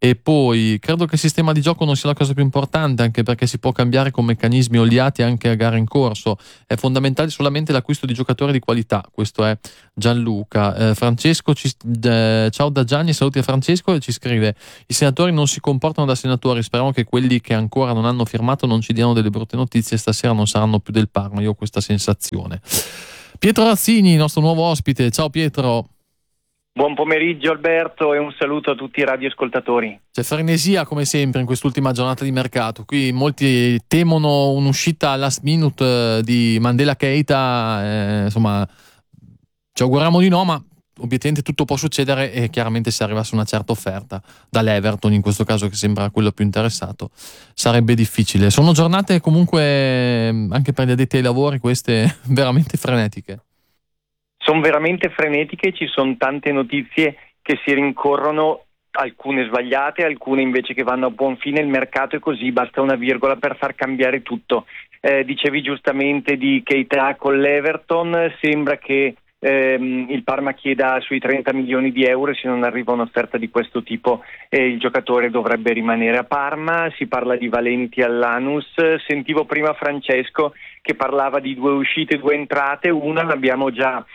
E poi credo che il sistema di gioco non sia la cosa più importante, anche perché si può cambiare con meccanismi oliati anche a gare in corso. È fondamentale solamente l'acquisto di giocatori di qualità. Questo è Gianluca. Francesco, ciao da Gianni, saluti a Francesco, e ci scrive: i senatori non si comportano da senatori, speriamo che quelli che ancora non hanno firmato non ci diano delle brutte notizie, stasera non saranno più del Parma, io ho questa sensazione. Pietro Razzini, il nostro nuovo ospite. Ciao Pietro. Buon pomeriggio Alberto e un saluto a tutti i radioascoltatori. C'è frenesia come sempre in quest'ultima giornata di mercato. Qui molti temono un'uscita last minute di Mandela Keita, insomma ci auguriamo di no, ma obiettivamente tutto può succedere, e chiaramente se arrivasse una certa offerta dall'Everton, in questo caso che sembra quello più interessato, sarebbe difficile. Sono giornate comunque anche per gli addetti ai lavori queste veramente frenetiche. Sono veramente frenetiche, ci sono tante notizie che si rincorrono, alcune sbagliate, alcune invece che vanno a buon fine. Il mercato è così, basta una virgola per far cambiare tutto. Dicevi giustamente di Keita con l'Everton, sembra che il Parma chieda sui 30 milioni di euro, e se non arriva un'offerta di questo tipo il giocatore dovrebbe rimanere a Parma. Si parla di Valenti all'Anus. Sentivo prima Francesco che parlava di 2 uscite, 2 entrate. Una l'abbiamo già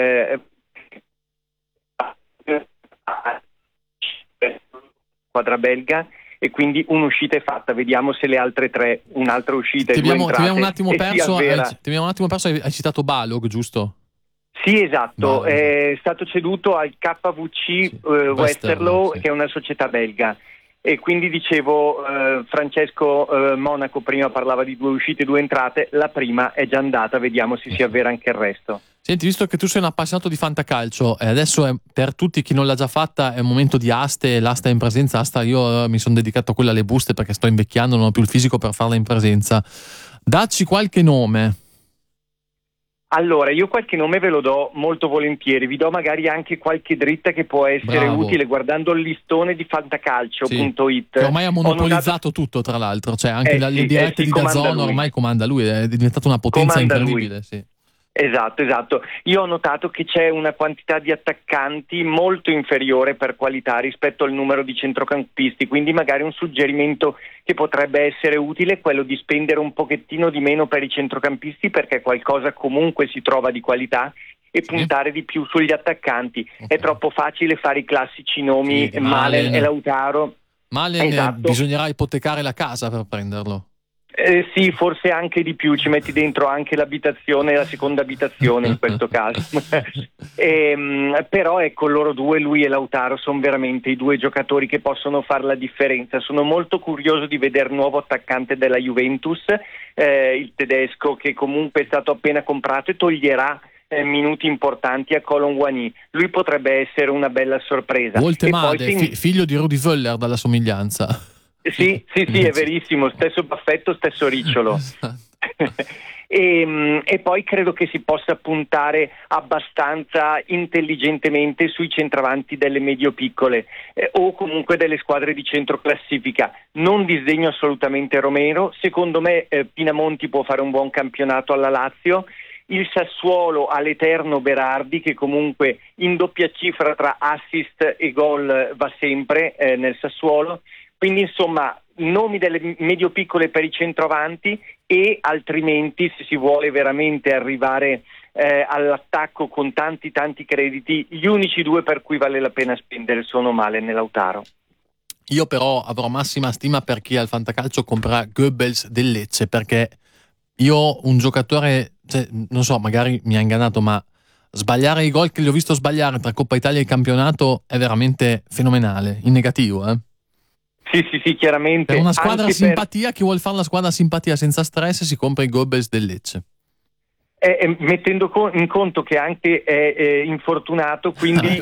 squadra belga, e quindi un'uscita è fatta. Vediamo se le altre 3, un'altra uscita e 2 entrate. Ti abbiamo un attimo perso, hai citato Balog, giusto? Sì, esatto, è stato ceduto al KVC Westerlo, sì, che è una società belga. E quindi dicevo, Francesco Monaco prima parlava di 2 uscite, 2 entrate, la prima è già andata, vediamo se si avvera anche il resto. Senti, visto che tu sei un appassionato di fantacalcio, e adesso per tutti chi non l'ha già fatta è un momento di aste, l'asta è in presenza. Io mi sono dedicato a quella alle buste perché sto invecchiando, non ho più il fisico per farla in presenza. Dacci qualche nome. Allora, io qualche nome ve lo do molto volentieri, vi do magari anche qualche dritta che può essere utile guardando il listone di fantacalcio.it. Che ormai ha monopolizzato tutto, tra l'altro, cioè anche le dirette di DAZN ormai comanda lui, è diventato una potenza incredibile. Sì. Esatto. Io ho notato che c'è una quantità di attaccanti molto inferiore per qualità rispetto al numero di centrocampisti, quindi magari un suggerimento che potrebbe essere utile è quello di spendere un pochettino di meno per i centrocampisti, perché qualcosa comunque si trova di qualità, e puntare di più sugli attaccanti. Okay. È troppo facile fare i classici nomi Malen e Lautaro. Malen, bisognerà ipotecare la casa per prenderlo. Sì, forse anche di più, ci metti dentro anche l'abitazione e la seconda abitazione in questo caso. Però ecco, loro due, lui e Lautaro, sono veramente i 2 giocatori che possono fare la differenza. Sono molto curioso di vedere il nuovo attaccante della Juventus, il tedesco, che comunque è stato appena comprato e toglierà minuti importanti a Colonguani. Lui potrebbe essere una bella sorpresa. Voltemade, figlio di Rudi Völler dalla somiglianza. Sì, è verissimo, stesso baffetto, stesso ricciolo. E poi credo che si possa puntare abbastanza intelligentemente sui centravanti delle medio-piccole o comunque delle squadre di centro classifica. Non disdegno assolutamente Romero, secondo me Pinamonti può fare un buon campionato alla Lazio. Il Sassuolo ha l'eterno Berardi, che comunque in doppia cifra tra assist e gol va sempre nel Sassuolo. Quindi insomma nomi delle medio-piccole per i centroavanti, e altrimenti se si vuole veramente arrivare all'attacco con tanti crediti, gli unici 2 per cui vale la pena spendere sono Malen e Lautaro. Io però avrò massima stima per chi al fantacalcio comprerà Goebbels del Lecce, perché io un giocatore, non so, magari mi ha ingannato, ma sbagliare i gol che li ho visto sbagliare tra Coppa Italia e campionato è veramente fenomenale, in negativo, Sì, chiaramente. Per una squadra simpatia, chi vuol fare la squadra simpatia senza stress si compra i Goebbels del Lecce. Mettendo in conto che anche è infortunato, quindi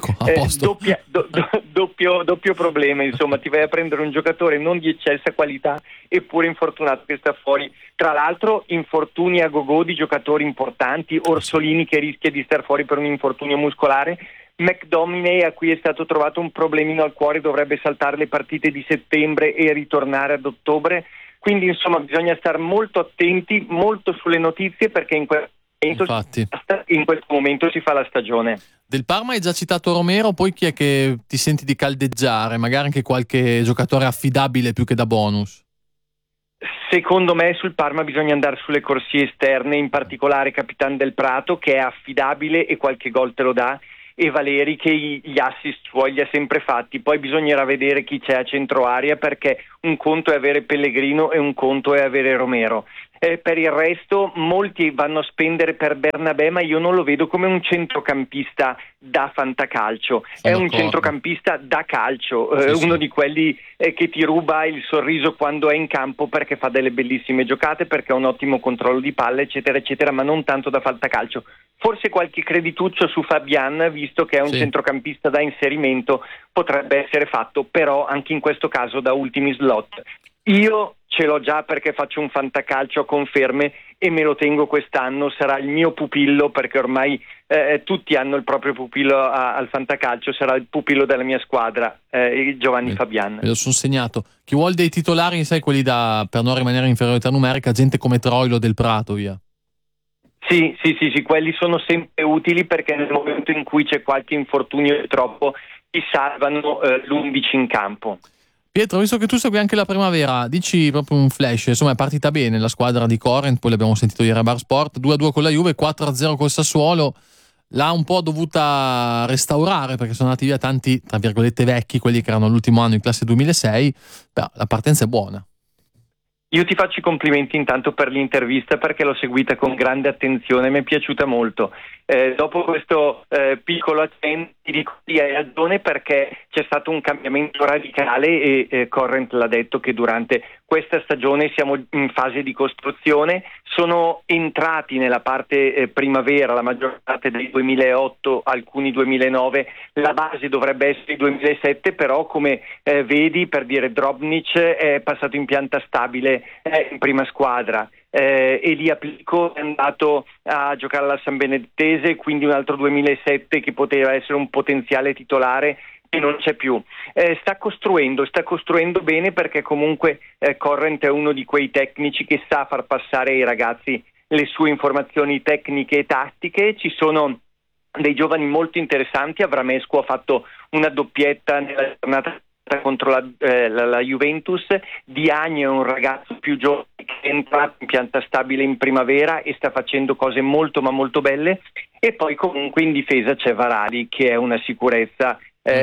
doppio problema, insomma, ti vai a prendere un giocatore non di eccelsa qualità eppure infortunato che sta fuori. Tra l'altro infortuni a gogo di giocatori importanti, Orsolini che rischia di star fuori per un infortunio muscolare, McDominay a cui è stato trovato un problemino al cuore, dovrebbe saltare le partite di settembre e ritornare ad ottobre. Quindi insomma bisogna stare molto attenti, molto sulle notizie, perché in questo Infatti. In questo momento si fa la stagione. Del Parma hai già citato Romero, poi chi è che ti senti di caldeggiare? Magari anche qualche giocatore affidabile più che da bonus? Secondo me sul Parma bisogna andare sulle corsie esterne, in particolare Capitan del Prato, che è affidabile e qualche gol te lo dà, e Valeri che gli assist suoi li ha sempre fatti. Poi bisognerà vedere chi c'è a centro area, perché un conto è avere Pellegrino e un conto è avere Romero. Per il resto molti vanno a spendere per Bernabé, ma io non lo vedo come un centrocampista da fantacalcio. È un centrocampista da calcio, uno di quelli che ti ruba il sorriso quando è in campo, perché fa delle bellissime giocate, perché ha un ottimo controllo di palle, eccetera eccetera, ma non tanto da fantacalcio. Forse qualche credituccio su Fabian, visto che è un centrocampista da inserimento, potrebbe essere fatto, però anche in questo caso da ultimi slot. Io ce l'ho già perché faccio un fantacalcio a conferme e me lo tengo quest'anno, sarà il mio pupillo, perché ormai tutti hanno il proprio pupillo al fantacalcio, sarà il pupillo della mia squadra, Giovanni Fabian. Me lo sono segnato. Chi vuole dei titolari, sai, quelli per non rimanere in inferiorità numerica, gente come Troilo, Del Prato, via. Sì, quelli sono sempre utili, perché nel momento in cui c'è qualche infortunio di troppo ti salvano l'11 in campo. Pietro, visto che tu segui anche la primavera, dici proprio un flash. Insomma, è partita bene la squadra di Corrent, poi l'abbiamo sentito ieri a Bar Sport, 2-2 con la Juve, 4-0 col Sassuolo. L'ha un po' dovuta restaurare, perché sono andati via tanti, tra virgolette, vecchi, quelli che erano l'ultimo anno in classe 2006. Beh, la partenza è buona. Io ti faccio i complimenti intanto per l'intervista, perché l'ho seguita con grande attenzione, mi è piaciuta molto. Dopo questo piccolo accento ti dico di hai ragione, perché c'è stato un cambiamento radicale e Corrent l'ha detto che durante questa stagione siamo in fase di costruzione. Sono entrati nella parte primavera, la maggior parte del 2008, alcuni 2009, la base dovrebbe essere il 2007, però come vedi, per dire, Drobnic è passato in pianta stabile in prima squadra. Elia Plico è andato a giocare alla San Benedettese, quindi un altro 2007 che poteva essere un potenziale titolare e non c'è più. Sta costruendo bene, perché comunque Corrent è uno di quei tecnici che sa far passare ai ragazzi le sue informazioni tecniche e tattiche. Ci sono dei giovani molto interessanti. Avramescu ha fatto una doppietta nella giornata contro la Juventus. Diagno è un ragazzo più giovane che è entrato in pianta stabile in primavera e sta facendo cose molto ma molto belle. E poi comunque in difesa c'è Varali, che è una sicurezza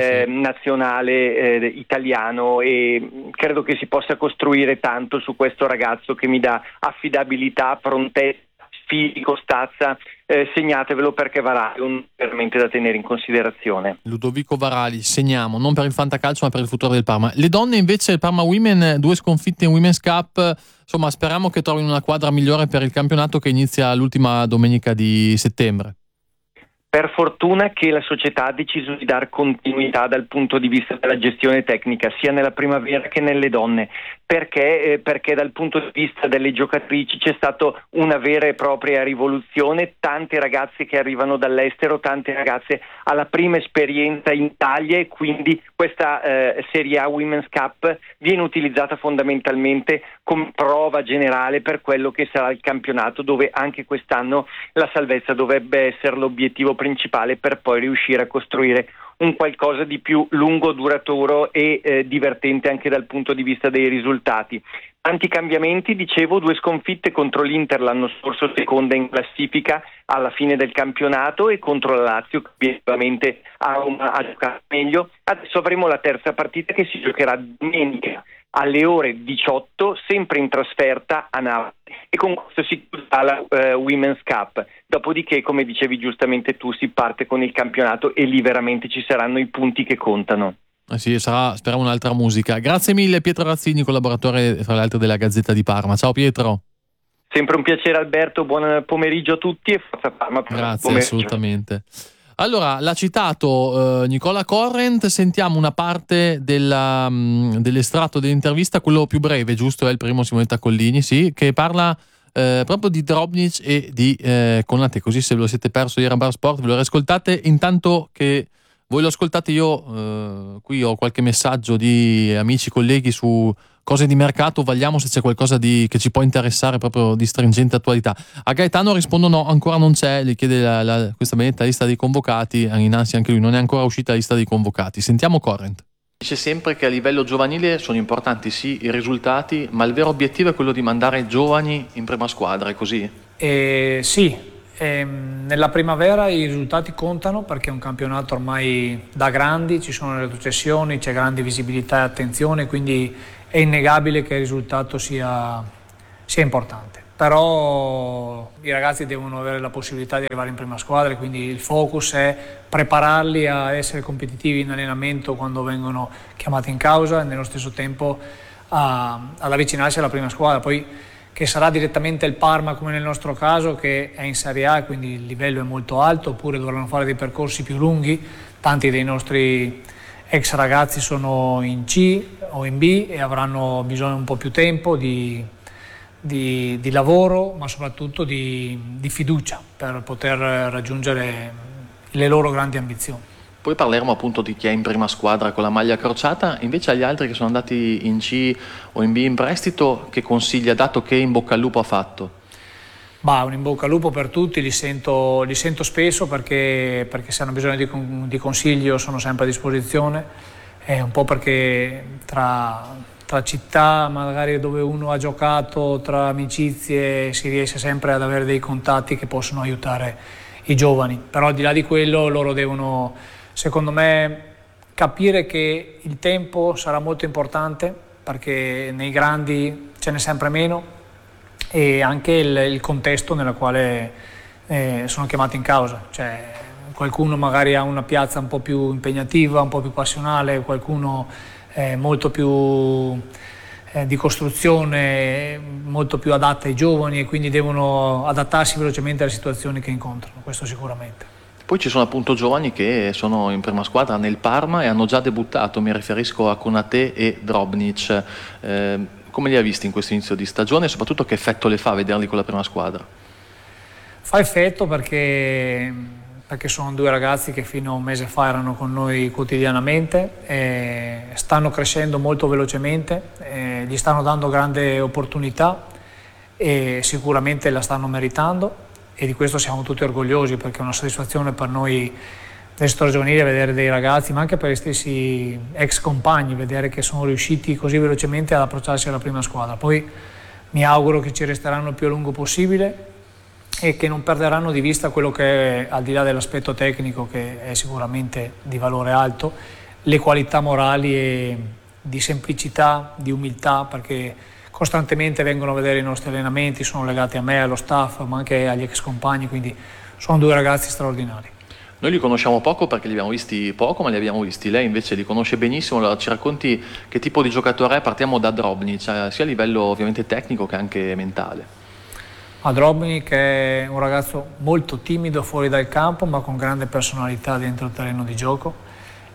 nazionale italiano, e credo che si possa costruire tanto su questo ragazzo che mi dà affidabilità, prontezza, fisico, stazza. Segnatevelo, perché Varali è veramente da tenere in considerazione. Ludovico Varali, segniamo, non per il fantacalcio ma per il futuro del Parma. Le donne invece, il Parma Women, 2 sconfitte in Women's Cup, insomma speriamo che trovino una quadra migliore per il campionato che inizia l'ultima domenica di settembre. Per fortuna che la società ha deciso di dar continuità dal punto di vista della gestione tecnica, sia nella primavera che nelle donne. Perché dal punto di vista delle giocatrici c'è stata una vera e propria rivoluzione, tante ragazze che arrivano dall'estero, tante ragazze alla prima esperienza in Italia, e quindi questa Serie A Women's Cup viene utilizzata fondamentalmente come prova generale per quello che sarà il campionato, dove anche quest'anno la salvezza dovrebbe essere l'obiettivo principale, per poi riuscire a costruire un qualcosa di più lungo, duraturo e divertente anche dal punto di vista dei risultati. Tanti cambiamenti, dicevo, 2 sconfitte contro l'Inter l'anno scorso, seconda in classifica alla fine del campionato, e contro la Lazio, che ovviamente ha giocato meglio. Adesso avremo la terza partita, che si giocherà domenica alle ore 18, sempre in trasferta a Napoli, e con questo si chiuderà la Women's Cup. Dopodiché, come dicevi giustamente tu, si parte con il campionato, e lì veramente ci saranno i punti che contano. Sì, sarà, speriamo, un'altra musica. Grazie mille Pietro Razzini, collaboratore tra l'altro della Gazzetta di Parma. Ciao Pietro. Sempre un piacere Alberto, buon pomeriggio a tutti e forza Parma. Grazie, assolutamente. Allora, l'ha citato Nicola Corrent, sentiamo una parte dell'estratto dell'intervista, quello più breve, giusto? È il primo, Simonetta Collini, sì, che parla proprio di Drobnic e di Konate, così se ve lo siete perso ieri a Bar Sport ve lo riascoltate intanto che Voi lo ascoltate, io qui ho qualche messaggio di amici, colleghi su cose di mercato, vagliamo se c'è qualcosa che ci può interessare proprio di stringente attualità. A Gaetano rispondo no, ancora non c'è, gli chiede questa benedetta lista dei convocati, in ansia anche lui, non è ancora uscita la lista dei convocati. Sentiamo Corrent. Dice sempre che a livello giovanile sono importanti sì i risultati, ma il vero obiettivo è quello di mandare giovani in prima squadra, è così? Sì, nella primavera i risultati contano perché è un campionato ormai da grandi, ci sono le retrocessioni, c'è grande visibilità e attenzione, quindi è innegabile che il risultato sia importante. Però i ragazzi devono avere la possibilità di arrivare in prima squadra, quindi il focus è prepararli a essere competitivi in allenamento quando vengono chiamati in causa e nello stesso tempo ad avvicinarsi alla prima squadra. Poi che sarà direttamente il Parma come nel nostro caso, che è in Serie A e quindi il livello è molto alto, oppure dovranno fare dei percorsi più lunghi. Tanti dei nostri ex ragazzi sono in C o in B e avranno bisogno un po' più tempo di lavoro, ma soprattutto di fiducia per poter raggiungere le loro grandi ambizioni. Poi parleremo appunto di chi è in prima squadra con la maglia crociata, invece agli altri che sono andati in C o in B in prestito, che consiglia, dato che in bocca al lupo ha fatto? Un in bocca al lupo per tutti, li sento spesso perché se hanno bisogno di consiglio sono sempre a disposizione, un po' perché tra città magari dove uno ha giocato, tra amicizie si riesce sempre ad avere dei contatti che possono aiutare i giovani, però al di là di quello loro devono, secondo me, capire che il tempo sarà molto importante perché nei grandi ce n'è sempre meno, e anche il contesto nella quale sono chiamati in causa, cioè qualcuno magari ha una piazza un po' più impegnativa, un po' più passionale, qualcuno molto più di costruzione, molto più adatta ai giovani, e quindi devono adattarsi velocemente alle situazioni che incontrano, questo sicuramente. Poi ci sono appunto giovani che sono in prima squadra nel Parma e hanno già debuttato, mi riferisco a Konaté e Drobnic. Come li ha visti in questo inizio di stagione e soprattutto che effetto le fa vederli con la prima squadra? Fa effetto perché sono due ragazzi che fino a un mese fa erano con noi quotidianamente, stanno crescendo molto velocemente, gli stanno dando grande opportunità e sicuramente la stanno meritando, e di questo siamo tutti orgogliosi perché è una soddisfazione per noi del settore giovanile vedere dei ragazzi, ma anche per gli stessi ex compagni, vedere che sono riusciti così velocemente ad approcciarsi alla prima squadra. Poi mi auguro che ci resteranno il più a lungo possibile e che non perderanno di vista quello che è, al di là dell'aspetto tecnico che è sicuramente di valore alto, le qualità morali e di semplicità, di umiltà, perché costantemente vengono a vedere i nostri allenamenti, sono legati a me, allo staff, ma anche agli ex compagni, quindi sono due ragazzi straordinari. Noi li conosciamo poco perché li abbiamo visti poco, ma li abbiamo visti. Lei invece li conosce benissimo, allora ci racconti che tipo di giocatore è? Partiamo da Drobnic, sia a livello ovviamente tecnico che anche mentale. Drobnic è un ragazzo molto timido fuori dal campo, ma con grande personalità dentro il terreno di gioco.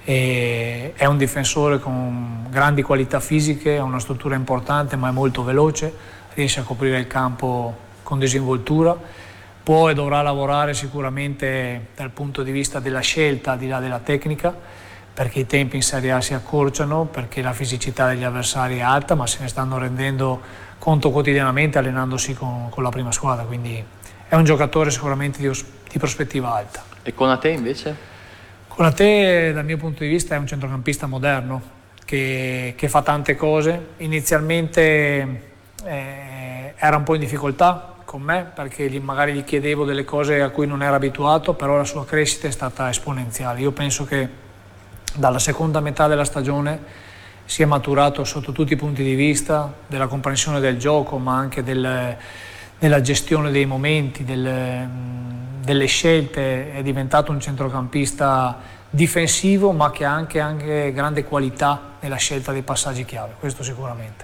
E è un difensore con grandi qualità fisiche, ha una struttura importante, ma è molto veloce, riesce a coprire il campo con disinvoltura. Può e dovrà lavorare sicuramente dal punto di vista della scelta, al di là della tecnica, perché i tempi in Serie A si accorciano, perché la fisicità degli avversari è alta, ma se ne stanno rendendo conto quotidianamente allenandosi con la prima squadra, quindi è un giocatore sicuramente di prospettiva alta. E Konaté invece? Konaté dal mio punto di vista è un centrocampista moderno che fa tante cose. Inizialmente era un po' in difficoltà con me perché magari gli chiedevo delle cose a cui non era abituato, però la sua crescita è stata esponenziale. Io penso che dalla seconda metà della stagione si è maturato sotto tutti i punti di vista, della comprensione del gioco, ma anche della gestione dei momenti, delle scelte. È diventato un centrocampista difensivo, ma che ha anche grande qualità nella scelta dei passaggi chiave, questo sicuramente.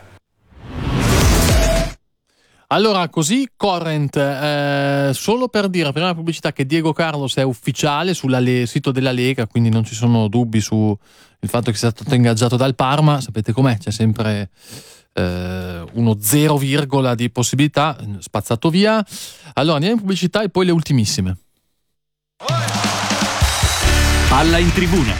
Allora, così Corrent, solo per dire prima la pubblicità che Diego Carlos è ufficiale sul sito della Lega, quindi non ci sono dubbi sul fatto che sia stato ingaggiato dal Parma. Sapete com'è, c'è sempre uno 0, di possibilità, spazzato via. Allora andiamo in pubblicità e poi le ultimissime. Palla in tribuna.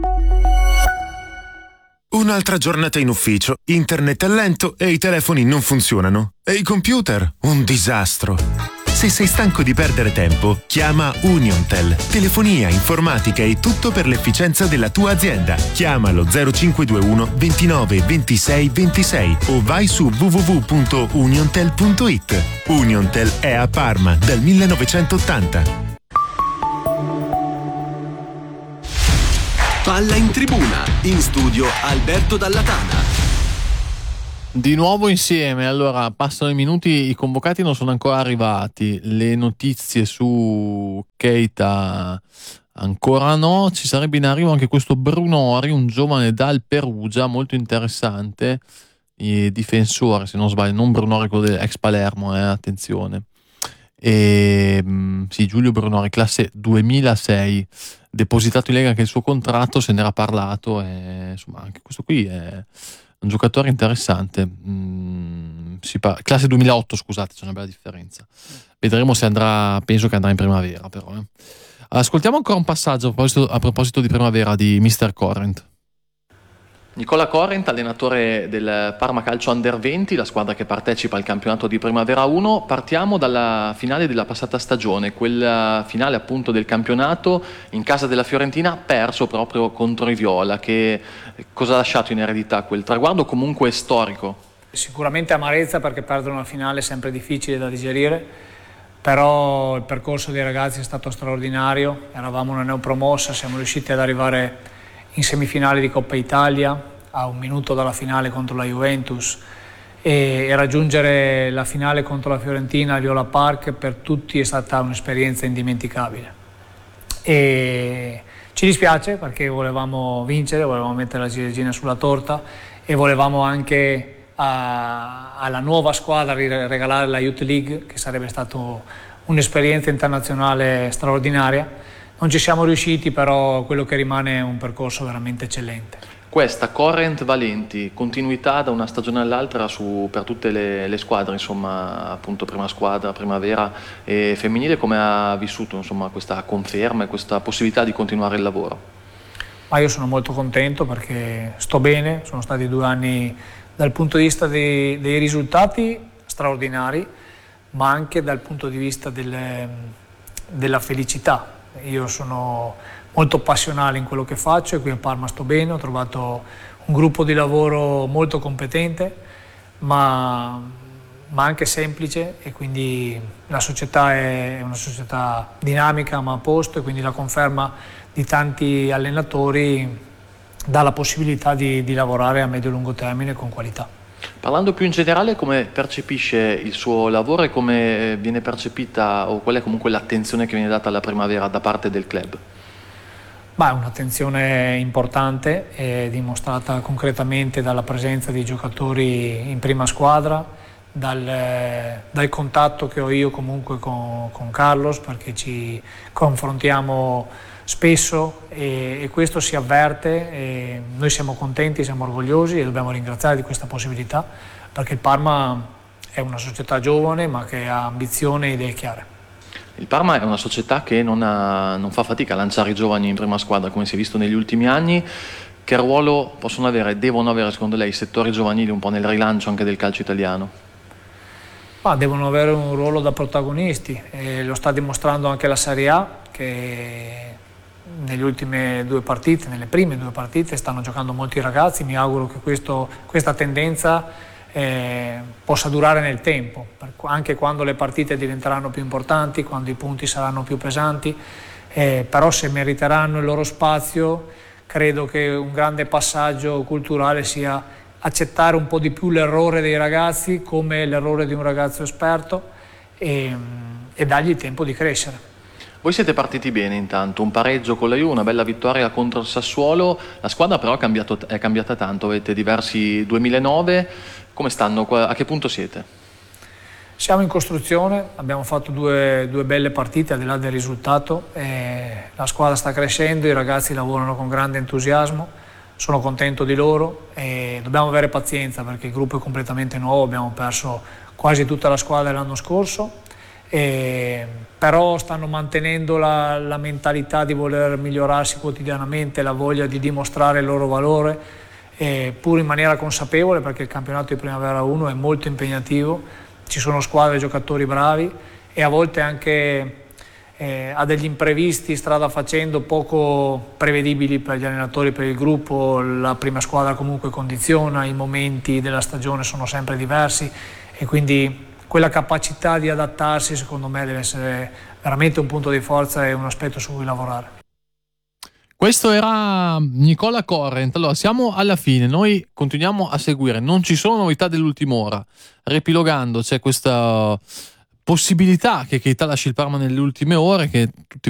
Un'altra giornata in ufficio, internet è lento e i telefoni non funzionano. E i computer? Un disastro. Se sei stanco di perdere tempo, chiama Uniontel. Telefonia, informatica e tutto per l'efficienza della tua azienda. Chiamalo 0521 29 26 26 o vai su www.uniontel.it. Uniontel è a Parma dal 1980. Palla in tribuna, in studio Alberto Dalla Tana. Di nuovo insieme, allora passano i minuti, i convocati non sono ancora arrivati, le notizie su Keita ancora no, ci sarebbe in arrivo anche questo Brunori, un giovane dal Perugia molto interessante, difensore se non sbaglio, non Brunori quello dell'ex Palermo, attenzione. Sì, Giulio Brunori, classe 2006, depositato in Lega anche il suo contratto, se n'era parlato e insomma anche questo qui è un giocatore interessante. Classe 2008, scusate, c'è una bella differenza. Vedremo se andrà, penso che andrà in primavera però. Ascoltiamo ancora un passaggio a proposito di primavera di Mr. Corrent. Nicola Corrent, allenatore del Parma Calcio Under 20, la squadra che partecipa al campionato di Primavera 1. Partiamo dalla finale della passata stagione, quella finale appunto del campionato in casa della Fiorentina, perso proprio contro i Viola. Che cosa ha lasciato in eredità quel traguardo comunque storico? Sicuramente amarezza, perché perdere una finale è sempre difficile da digerire, però il percorso dei ragazzi è stato straordinario. Eravamo una neopromossa, siamo riusciti ad arrivare in semifinale di Coppa Italia a un minuto dalla finale contro la Juventus e raggiungere la finale contro la Fiorentina a Viola Park per tutti è stata un'esperienza indimenticabile. E ci dispiace perché volevamo vincere, volevamo mettere la ciliegina sulla torta e volevamo anche alla nuova squadra regalare la Youth League, che sarebbe stata un'esperienza internazionale straordinaria. Non ci siamo riusciti, però quello che rimane è un percorso veramente eccellente. Questa Corrent Valenti, continuità da una stagione all'altra per tutte le squadre, insomma, appunto prima squadra, primavera e femminile, come ha vissuto insomma questa conferma e questa possibilità di continuare il lavoro? Ma io sono molto contento perché sto bene, sono stati 2 anni dal punto di vista dei risultati straordinari, ma anche dal punto di vista della felicità. Io sono molto passionale in quello che faccio e qui a Parma sto bene, ho trovato un gruppo di lavoro molto competente ma anche semplice, e quindi la società è una società dinamica ma a posto, e quindi la conferma di tanti allenatori dà la possibilità di lavorare a medio-lungo termine con qualità. Parlando più in generale, come percepisce il suo lavoro e come viene percepita, o qual è comunque l'attenzione che viene data alla primavera da parte del club? Beh, un'attenzione importante, è dimostrata concretamente dalla presenza di giocatori in prima squadra, dal contatto che ho io comunque con Carlos, perché ci confrontiamo spesso e questo si avverte, e noi siamo contenti, siamo orgogliosi e dobbiamo ringraziare di questa possibilità, perché il Parma è una società giovane ma che ha ambizioni e idee chiare. Il Parma è una società che non fa fatica a lanciare i giovani in prima squadra, come si è visto negli ultimi anni. Che ruolo possono avere, devono avere secondo lei i settori giovanili un po' nel rilancio anche del calcio italiano? Devono avere un ruolo da protagonisti, e lo sta dimostrando anche la Serie A, che nelle prime 2 partite stanno giocando molti ragazzi. Mi auguro che questa tendenza possa durare nel tempo, anche quando le partite diventeranno più importanti, quando i punti saranno più pesanti, però se meriteranno il loro spazio, credo che un grande passaggio culturale sia accettare un po' di più l'errore dei ragazzi come l'errore di un ragazzo esperto e dargli il tempo di crescere. Voi siete partiti bene intanto, un pareggio con la Juve, una bella vittoria contro il Sassuolo, la squadra però è cambiata tanto, avete diversi 2009, come stanno, a che punto siete? Siamo in costruzione, abbiamo fatto due belle partite al di là del risultato, la squadra sta crescendo, i ragazzi lavorano con grande entusiasmo, sono contento di loro e dobbiamo avere pazienza perché il gruppo è completamente nuovo, abbiamo perso quasi tutta la squadra l'anno scorso però stanno mantenendo la mentalità di voler migliorarsi quotidianamente, la voglia di dimostrare il loro valore, pur in maniera consapevole, perché il campionato di Primavera 1 è molto impegnativo, ci sono squadre e giocatori bravi e a volte anche ha degli imprevisti strada facendo poco prevedibili per gli allenatori, per il gruppo. La prima squadra comunque condiziona, i momenti della stagione sono sempre diversi e quindi quella capacità di adattarsi secondo me deve essere veramente un punto di forza e un aspetto su cui lavorare. Questo era Nicola Corrent. Allora, siamo alla fine, noi continuiamo a seguire, non ci sono novità dell'ultima ora. Riepilogando, c'è questa possibilità che Keita lasci il Parma nelle ultime ore, che tutti